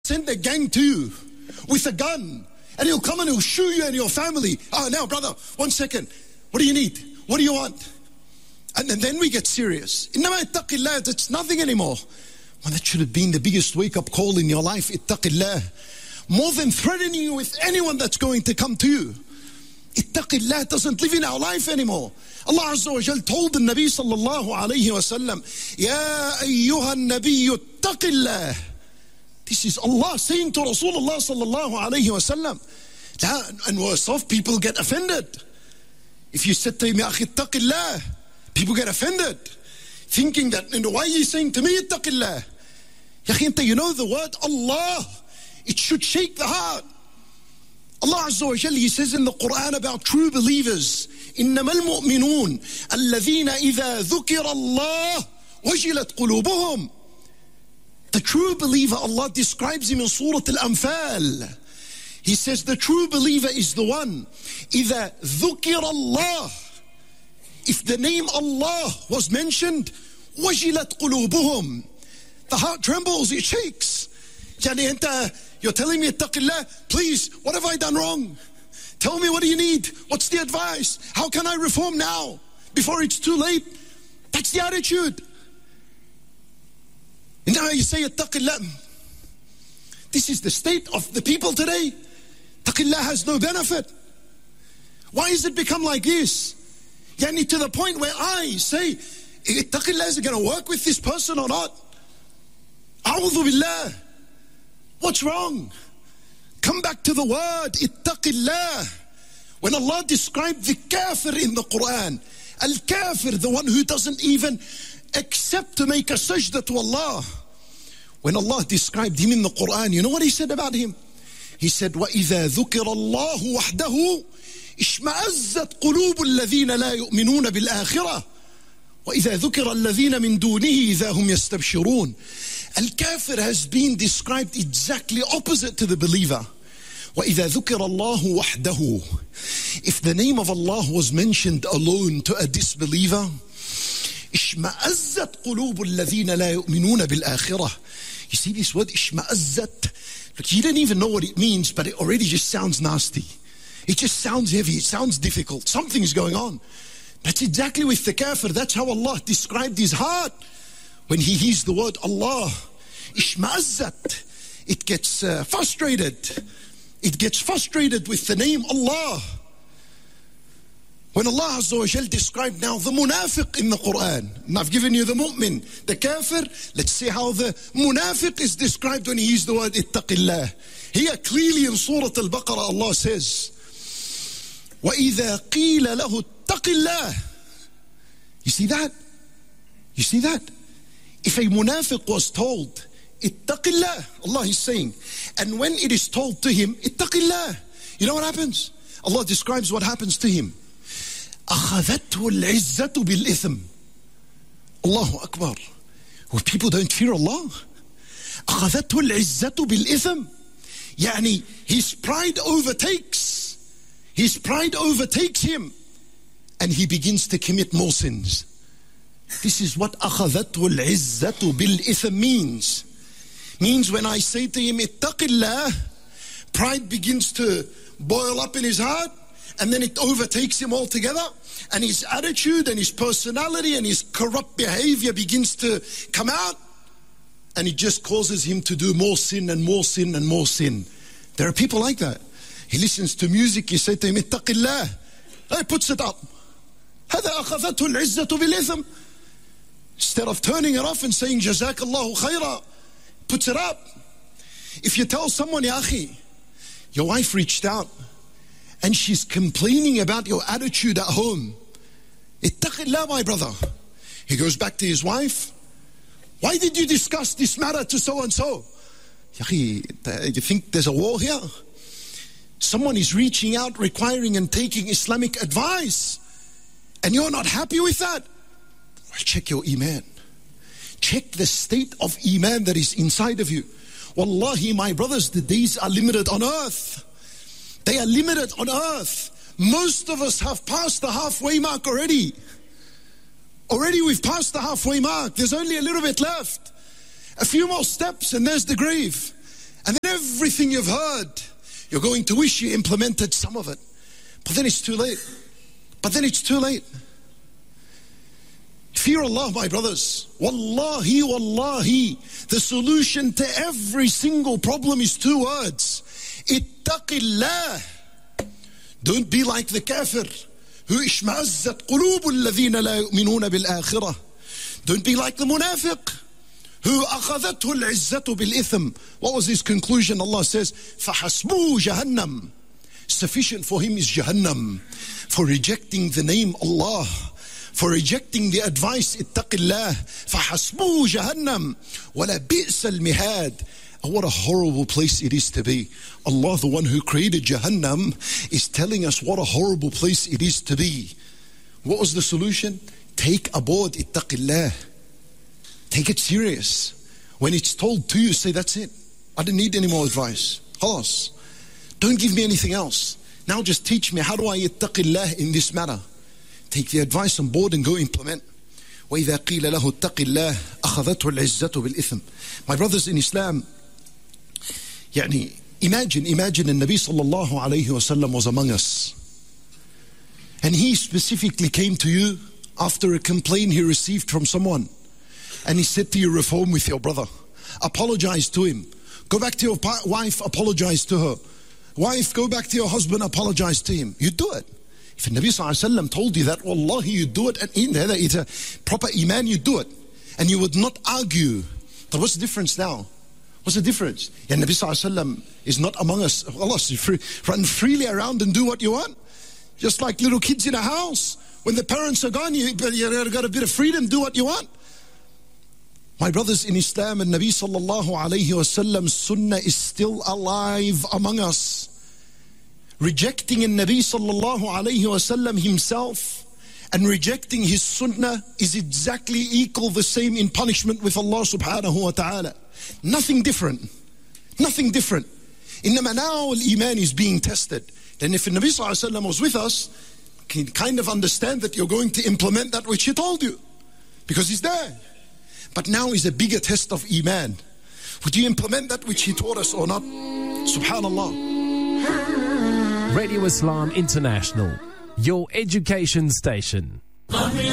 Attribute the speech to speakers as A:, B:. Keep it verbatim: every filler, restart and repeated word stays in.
A: send a gang to you with a gun, and he'll come and he'll shoot you and your family. Oh, now, brother, one second. What do you need? What do you want? And, and then we get serious. إِنَّمَا اتَّقِ اللَّهِ, that's nothing anymore. Well, that should have been the biggest wake-up call in your life. اتَّقِ اللَّهِ. More than threatening you with anyone that's going to come to you. اتَّقِ اللَّهِ doesn't live in our life anymore. Allah Azza wa Jal told the Nabi sallallahu alayhi wa sallam, يَا أَيُّهَا النَّبِيُّ اتَّقِ اللَّهِ. This is Allah saying to Rasulullah sallallahu alayhi wa sallam. And worse off, people get offended. If you said to him, يَا أَخِي اتَّقِ اللَّهِ, people get offended, thinking that, and why are you saying to me, اتَّقِ اللَّهِ? Ya akhi, you know the word Allah, it should shake the heart. Allah Azza wa Jalla, He says in the Quran about true believers, إِنَّمَا الْمُؤْمِنُونَ الَّذِينَ إِذَا ذُكِرَ اللَّهُ وَجِلَتْ قُلُوبُهُمْ. The true believer, Allah describes him in Surah Al-Anfal. He says the true believer is the one, إِذَا ذُكِرَ اللَّهُ, if the name Allah was mentioned, وَجِلَتْ قُلُوبُهُمْ, the heart trembles, it shakes. Yani, anta, you're telling me, ittaqillah, please, what have I done wrong? Tell me, what do you need? What's the advice? How can I reform now, before it's too late? That's the attitude. And now you say, ittaqillah. This is the state of the people today. Ittaqillah has no benefit. Why has it become like this? Yani, to the point where I say, ittaqillah, is it going to work with this person or not? A'udhu billah. What's wrong? Come back to the word, ittaqillah. When Allah described the kafir in the Quran, al-kafir, the one who doesn't even accept to make a sajda to Allah. When Allah described him in the Quran, you know what He said about him? He said, وَإِذَا ذُكِرَ اللَّهُ وَحْدَهُ اشْمَأَزَّتْ قُلُوبُ الَّذِينَ لَا يُؤْمِنُونَ بِالْآخِرَةِ وَإِذَا ذُكِرَ الَّذِينَ مِن دُونِهِ إِذَا هُمْ يَسْتَبْشِرُونَ. Al-Kafir has been described exactly opposite to the believer. وَإِذَا ذُكِرَ اللَّهُ وَحْدَهُ. If the name of Allah was mentioned alone to a disbeliever, اشْمَأَزَّتْ قُلُوبُ الَّذِينَ لَا يُؤْمِنُونَ بِالْآخِرَةِ. You see this word, اشْمَأَزَّتْ? Look, you don't even know what it means, but it already just sounds nasty. It just sounds heavy, it sounds difficult. Something is going on. That's exactly with the kafir. That's how Allah described his heart. When he hears the word Allah, ishma'azzat, it gets uh, frustrated. It gets frustrated with the name Allah. When Allah Azza wa Jal described now the munafiq in the Quran, and I've given you the mu'min, the kafir, let's see how the munafiq is described when he hears the word ittaqillah. Here clearly in Surah Al-Baqarah Allah says, وَإِذَا قِيلَ لَهُ اتَّقِ اللَّهِ. You see that? You see that? If a munafiq was told, ittaqillah, Allah is saying, and when it is told to him, ittaqillah, you know what happens? Allah describes what happens to him. أَخَذَتْهُ الْعِزَّةُ بِالْإِثْمِ. Allahu Akbar. Well, people don't fear Allah. أَخَذَتْهُ الْعِزَّةُ بِالْإِثْمِ. Yani, his pride overtakes. His pride overtakes him. And he begins to commit more sins. This is what أَخَذَتْهُ الْعِزَّةُ بِالْإِثْمِ means. Means when I say to him, ittaqillah, pride begins to boil up in his heart, and then it overtakes him altogether, and his attitude and his personality and his corrupt behavior begins to come out, and it just causes him to do more sin and more sin and more sin. There are people like that. He listens to music, you say to him, ittaqillah, he puts it up. هذا أخذته العزة بالإثم. Instead of turning it off and saying, Jazakallahu khaira, puts it up. If you tell someone, Ya akhi, your wife reached out and she's complaining about your attitude at home, ittaqillah, my brother. He goes back to his wife. Why did you discuss this matter to so-and-so? Ya akhi, you think there's a war here? Someone is reaching out, requiring and taking Islamic advice, and you're not happy with that? Check your iman. Check the state of iman that is inside of you. Wallahi, my brothers, the days are limited on earth. They are limited on earth. Most of us have passed the halfway mark already. Already we've passed the halfway mark. There's only a little bit left. A few more steps and there's the grave. And then everything you've heard, you're going to wish you implemented some of it. But then it's too late. But then it's too late. Fear Allah, my brothers. Wallahi, wallahi. The solution to every single problem is two words. Ittaqillah. Don't be like the kafir. Who ishma'azzat qulubul ladhina la yu'minuna bil akhirah. Don't be like the munafiq. Who أخذته العزة بالإثم. What was his conclusion? Allah says, فَحَسْبُهُ جَهَنَّمْ. Sufficient for him is Jahannam. For rejecting the name Allah. For rejecting the advice, اتق الله. فَحَسْبُهُ جَهَنَّمْ. وَلَا بِئْسَ الْمِهَادِ. Oh, what a horrible place it is to be. Allah, the one who created Jahannam, is telling us what a horrible place it is to be. What was the solution? Take aboard, اتق الله. Take it serious. When it's told to you, say, that's it. I don't need any more advice. Khalas. Don't give me anything else. Now just teach me, how do I ittaqillah in this matter? Take the advice on board and go implement. وَإِذَا قِيلَ لَهُ اتَّقِ اللَّهِ أَخَذَتْهُ الْعِزَّةُ بِالْإِثْمِ. My brothers in Islam, يعني, imagine, imagine the Nabi sallallahu alayhi wasallam was among us. And he specifically came to you after a complaint he received from someone. And he said to you, reform with your brother. Apologize to him. Go back to your wife, apologize to her. Wife, go back to your husband, apologize to him. You do it. If the Nabi sallallahu alayhi wa sallam told you that, wallahi, you do it. And it's a proper iman, you do it. And you would not argue. But what's the difference now? What's the difference? Yeah, Nabi sallallahu alayhi wa sallam is not among us. Allah, you free, run freely around and do what you want. Just like little kids in a house. When the parents are gone, you, you've got a bit of freedom, do what you want. My brothers in Islam, and Nabi sallallahu alayhi wa sallam's sunnah is still alive among us. Rejecting in Nabi sallallahu alayhi wa sallam himself and rejecting his sunnah is exactly equal the same in punishment with Allah subhanahu wa ta'ala. Nothing different. Nothing different. Innama now al-iman is being tested. Then if the Nabi sallallahu alayhi wa sallam was with us, you can kind of understand that you're going to implement that which he told you. Because he's there. But now is a bigger test of iman. Would you implement that which he taught us or not? Subhanallah.
B: Radio Islam International, your education station.